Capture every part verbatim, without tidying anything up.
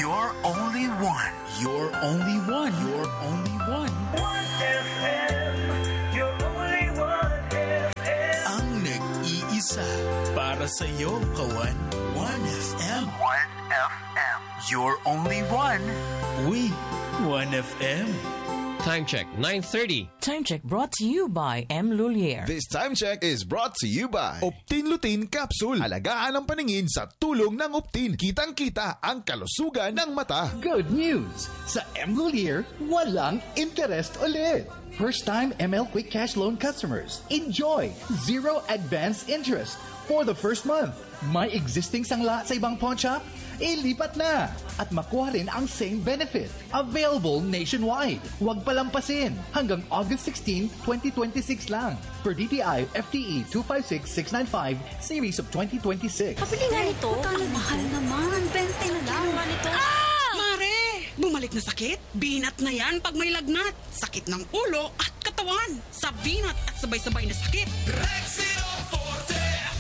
You're only one. You're only one. You're only one. one F M. You're only one F M. Ang nag-iisa para sa'yo, kawan. one F M. one F M. You're only one. We, one F M. Time check, nine thirty. Time check brought to you by M. Lulier. This time check is brought to you by Optin Lutein Capsule. Alagaan ang paningin sa tulong ng Optin. Kitang-kita ang kalusugan ng mata. Good news! Sa M. Lulier, walang interest ulit. First-time M L Quick Cash Loan customers, enjoy zero advance interest for the first month. May existing sangla sa ibang pawn shop? Ilipat na at makuha rin ang same benefit. Available nationwide. Huwag palampasin. Hanggang August sixteenth, twenty twenty-six lang. Per D T I F T E two five six six nine five Series of twenty twenty-six. Kapili nga nito. Ang mahal naman. Bente na lang. Ano nito? Ah! Mare! Bumalik na sakit? Binat na yan pag may lagnat. Sakit ng ulo at katawan. Sa binat at sabay-sabay na sakit. Rexidol Forte!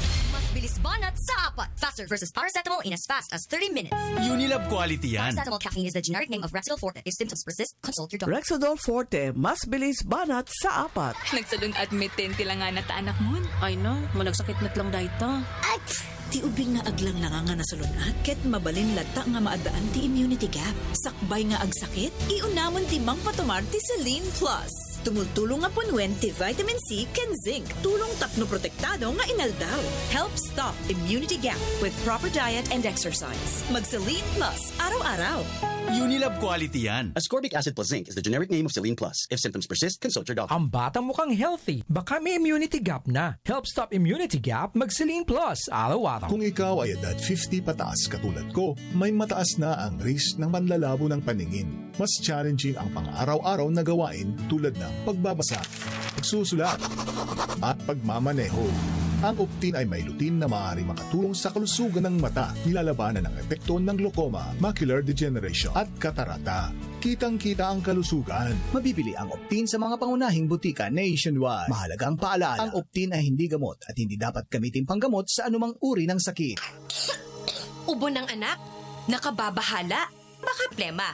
Bilis banat sa apat. Faster versus paracetamol in as fast as thirty minutes. Unilab quality yan. Paracetamol caffeine is the generic name of Rexidol Forte. If symptoms persist, consult your doctor. Rexidol Forte, mas bilis banat sa apat. Nagsalun at mitente lang nga na ta anak mo. Ay no, managsakit na lang dahita. At ti ubing nga aglang lang nga nasalunat. Ket mabalin lata nga maadaan ti immunity gap. Sakbay nga agsakit, iunamon ti Mang Patomar ti Celine Plus. Tumultulong nga punwen ti vitamin C ken zinc. Tulong tapno protektado nga inaldaw. Help stop immunity gap with proper diet and exercise. Mag Celine Plus araw-araw. Unilab quality yan. Ascorbic acid plus zinc is the generic name of Celine Plus. If symptoms persist, consult your doctor. Ang batang mukhang healthy, baka may immunity gap na. Help stop immunity gap, mag Celine Plus araw-araw. Kung ikaw ay edad fifty pataas katulad ko, may mataas na ang risk ng manlalabo ng paningin. Mas challenging ang pang-araw-araw na gawain tulad ng pagbabasa, pagsusulat, at pagmamaneho. Ang Optin ay may lutein na maaari makatulong sa kalusugan ng mata, nilalabanan ang epekto ng glaucoma, macular degeneration at katarata. Kitang-kita ang kalusugan. Mabibili ang Optin sa mga pangunahing butika nationwide. Mahalagang paalala, ang Optin ay hindi gamot at hindi dapat gamitin panggamot sa anumang uri ng sakit. Ubo ng anak, nakababahala, baka plema.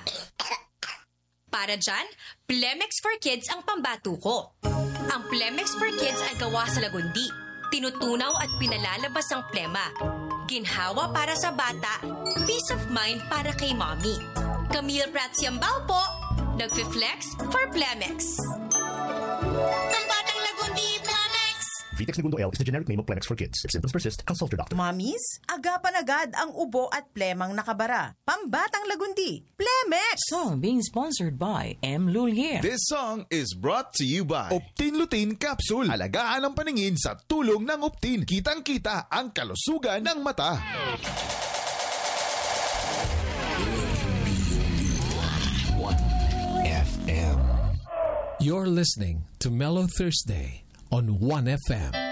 Para dyan, Plemex for Kids ang pambato ko. Ang Plemex for Kids ay gawa sa lagundi. Tinutunaw at pinalalabas ang plema. Ginhawa para sa bata, peace of mind para kay mommy. Camille Pratsiambal po, nagfi-flex for Plemex. Ang batang lagundi, Plemex! Vitex Segundo L is the generic name of Plemex for kids. If symptoms persist, consult your doctor. Mommies, agapan agad ang ubo at plemang nakabara. Pambatang lagundi, Plemex! Song being sponsored by M. Lulier. This song is brought to you by Optin Lutein Capsule. Alagaan ang paningin sa tulong ng Optin. Kitang-kita ang kalusugan ng mata. one F M. You're listening to Mellow Thursday on one F M.